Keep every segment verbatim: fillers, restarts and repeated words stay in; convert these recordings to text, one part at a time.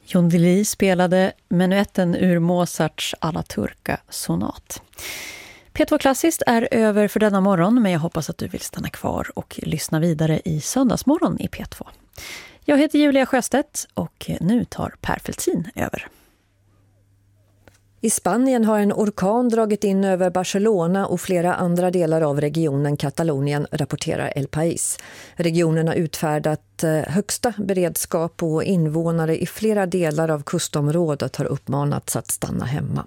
Jon Delay spelade menuetten ur Mozarts Alla Turca-sonat. P två Klassiskt är över för denna morgon, men jag hoppas att du vill stanna kvar och lyssna vidare i Söndagsmorgon i P två. Jag heter Julia Sjöstedt och nu tar Per Feltin över. I Spanien har en orkan dragit in över Barcelona och flera andra delar av regionen Katalonien, rapporterar El País. Regionen har utfärdat högsta beredskap och invånare i flera delar av kustområdet har uppmanats att stanna hemma.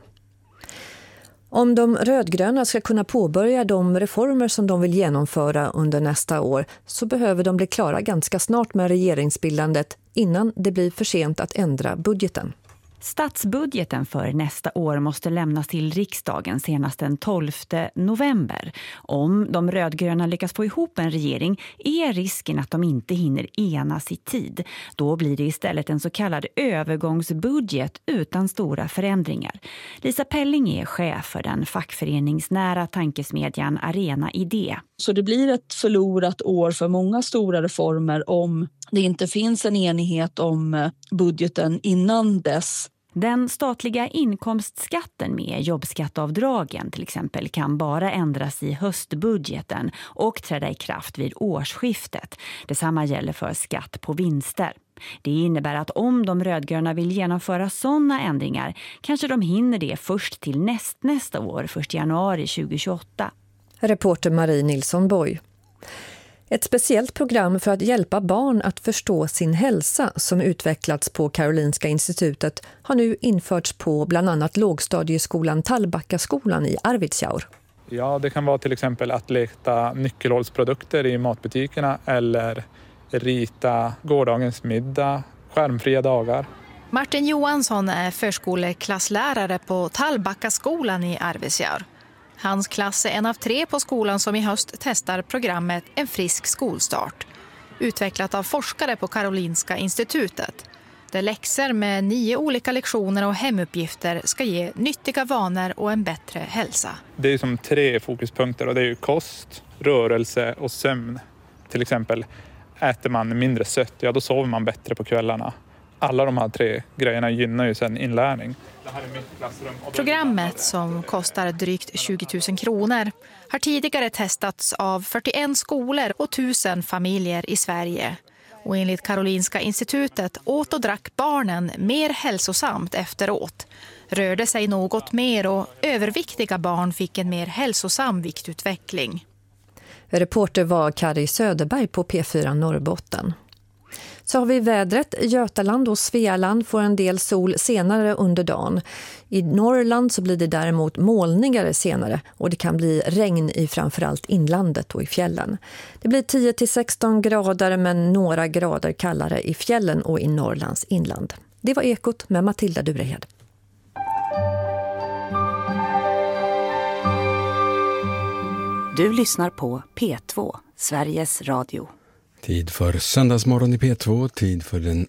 Om de rödgröna ska kunna påbörja de reformer som de vill genomföra under nästa år så behöver de bli klara ganska snart med regeringsbildandet innan det blir för sent att ändra budgeten. Statsbudgeten för nästa år måste lämnas till riksdagen senast den tolfte november. Om de rödgröna lyckas få ihop en regering är risken att de inte hinner enas i tid. Då blir det istället en så kallad övergångsbudget utan stora förändringar. Lisa Pelling är chef för den fackföreningsnära tankesmedjan Arena Idé. Så det blir ett förlorat år för många stora reformer om det inte finns en enighet om budgeten innan dess. Den statliga inkomstskatten med jobbskatteavdragen till exempel kan bara ändras i höstbudgeten och träda i kraft vid årsskiftet. Detsamma gäller för skatt på vinster. Det innebär att om de rödgröna vill genomföra sådana ändringar kanske de hinner det först till näst, nästa år, första januari tjugohundratjugoåtta. Reporter Marie Nilsson Boy. Ett speciellt program för att hjälpa barn att förstå sin hälsa som utvecklats på Karolinska institutet har nu införts på bland annat lågstadieskolan Tallbackaskolan i Arvidsjaur. Ja, det kan vara till exempel att leta nyckelhålsprodukter i matbutikerna eller rita gårdagens middag, skärmfria dagar. Martin Johansson är förskoleklasslärare på Tallbackaskolan i Arvidsjaur. Hans klass är en av tre på skolan som i höst testar programmet En frisk skolstart. Utvecklat av forskare på Karolinska institutet. Där läxor med nio olika lektioner och hemuppgifter ska ge nyttiga vanor och en bättre hälsa. Det är som tre fokuspunkter och det är ju kost, rörelse och sömn. Till exempel äter man mindre sött, ja då sover man bättre på kvällarna. Alla de här tre grejerna gynnar ju sedan inlärning. Det här är mitt klassrum. Programmet som kostar drygt tjugo tusen kronor har tidigare testats av fyrtioen skolor och tusen familjer i Sverige. Och enligt Karolinska institutet åt och drack barnen mer hälsosamt efteråt. Rörde sig något mer och överviktiga barn fick en mer hälsosam viktutveckling. Reporter var Kari Söderberg på P fyra Norrbotten. Så har vi vädret. Götaland och Svealand får en del sol senare under dagen. I Norrland så blir det däremot molnigare senare och det kan bli regn i framförallt inlandet och i fjällen. Det blir tio till sexton grader men några grader kallare i fjällen och i Norrlands inland. Det var Ekot med Matilda Durehed. Du lyssnar på P två, Sveriges Radio. Tid för Söndagsmorgon i P två, tid för den